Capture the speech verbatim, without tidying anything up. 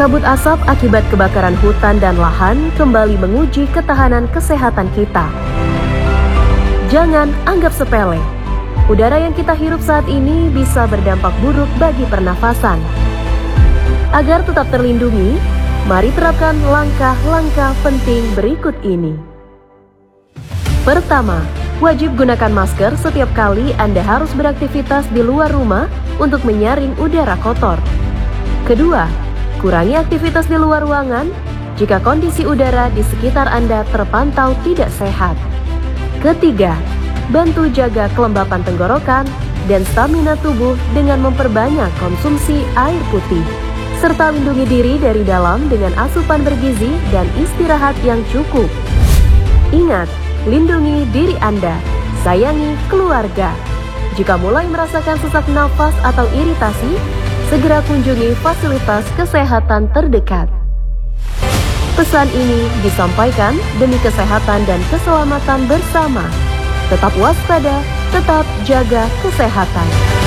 Kabut asap akibat kebakaran hutan dan lahan kembali menguji ketahanan kesehatan kita. Jangan anggap sepele. Udara yang kita hirup saat ini bisa berdampak buruk bagi pernafasan. Agar tetap terlindungi, mari terapkan langkah-langkah penting berikut ini. Pertama, wajib gunakan masker setiap kali Anda harus beraktivitas di luar rumah untuk menyaring udara kotor. Kedua, kurangi aktivitas di luar ruangan jika kondisi udara di sekitar Anda terpantau tidak sehat. Ketiga, bantu jaga kelembapan tenggorokan dan stamina tubuh dengan memperbanyak konsumsi air putih, serta lindungi diri dari dalam dengan asupan bergizi dan istirahat yang cukup. Ingat, lindungi diri Anda, sayangi keluarga. Jika mulai merasakan sesak nafas atau iritasi, segera kunjungi fasilitas kesehatan terdekat. Pesan ini disampaikan demi kesehatan dan keselamatan bersama. Tetap waspada, tetap jaga kesehatan.